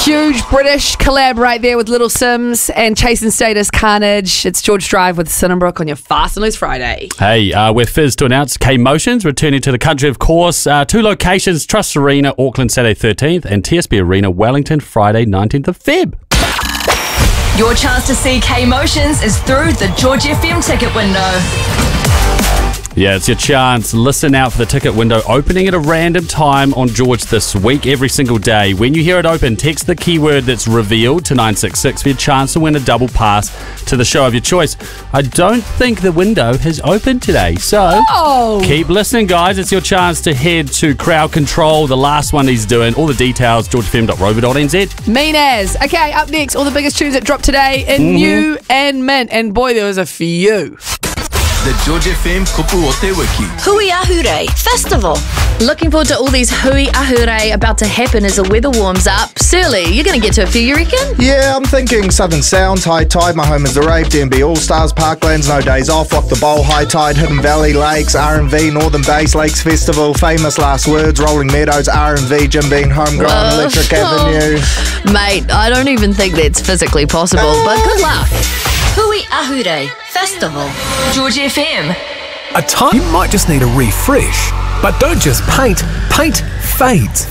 Huge British collab right there with Little Sims and Chasing Status Carnage. It's George Drive with Sinnenbrook on your Fast and Loose Friday. Hey, we're Fizz to announce K-Motions returning to the country, of course. 2 locations, Trust Arena, Auckland, Saturday 13th, and TSB Arena, Wellington, Friday 19th of Feb. Your chance to see K-Motions is through the George FM ticket window. Yeah, it's your chance. Listen out for the ticket window opening at a random time on George this week, every single day. When you hear it open, text the keyword that's revealed to 966 for your chance to win a double pass to the show of your choice. I don't think the window has opened today, so keep listening, guys. It's your chance to head to Crowd Control, the last one he's doing. All the details, georgefm.rover.nz. Mean as. Okay, up next, all the biggest tunes that dropped today in New and Mint. And boy, there was a few. The George FM Kupu o Te Wiki. Hui Ahure Festival. Looking forward to all these Hui Ahure about to happen as the weather warms up. Surly, you're going to get to a few, you reckon? Yeah, I'm thinking Southern Sounds, High Tide, My Home is the Rave, DMB All-Stars, Parklands, No Days Off, Rock the Bowl, High Tide, Hidden Valley, Lakes, R&V, Northern Base, Lakes Festival, Famous Last Words, Rolling Meadows, R&V, Jim Beam, Homegrown, Electric Avenue. Mate, I don't even think that's physically possible, but good luck. Hui Ahure Festival. George FM. A time you might just need a refresh, but don't just paint. Paint fades.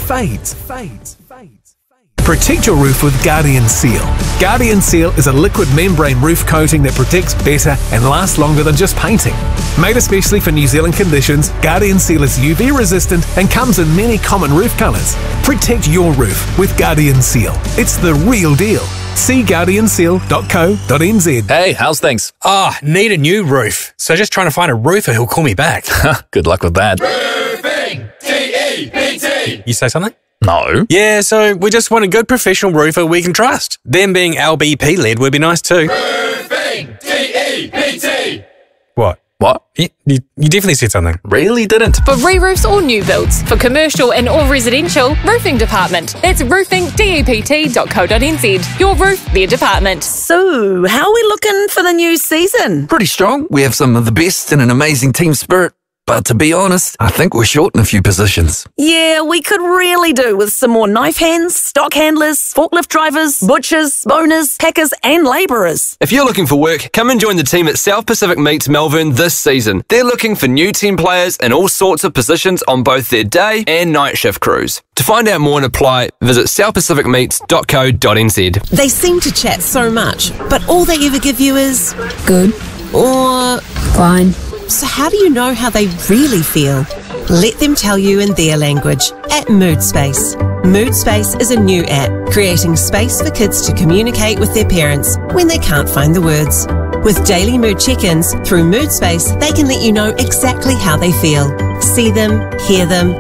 Protect your roof with Guardian Seal. Guardian Seal is a liquid membrane roof coating that protects better and lasts longer than just painting. Made especially for New Zealand conditions, Guardian Seal is UV resistant and comes in many common roof colours. Protect your roof with Guardian Seal. It's the real deal. See guardianseal.co.nz. Hey, how's things? Need a new roof. So just trying to find a roofer who'll call me back. Good luck with that. Roofing. T-E-P-T. You say something? No. Yeah, so we just want a good professional roofer we can trust. Them being LBP led would be nice too. Roofing. T-E-P-T. What? What? You definitely said something. Really didn't. For re-roofs or new builds, for commercial and or residential, Roofing Department. That's roofingdept.co.nz. Your roof, their department. So, how are we looking for the new season? Pretty strong. We have some of the best and an amazing team spirit. But to be honest, I think we're short in a few positions. Yeah, we could really do with some more knife hands, stock handlers, forklift drivers, butchers, boners, packers and labourers. If you're looking for work, come and join the team at South Pacific Meats Melbourne this season. They're looking for new team players in all sorts of positions on both their day and night shift crews. To find out more and apply, visit southpacificmeats.co.nz. They seem to chat so much, but all they ever give you is good or fine. So how do you know how they really feel? Let them tell you in their language at Moodspace. Moodspace is a new app creating space for kids to communicate with their parents when they can't find the words. With daily mood check-ins through Moodspace, they can let you know exactly how they feel. See them, hear them,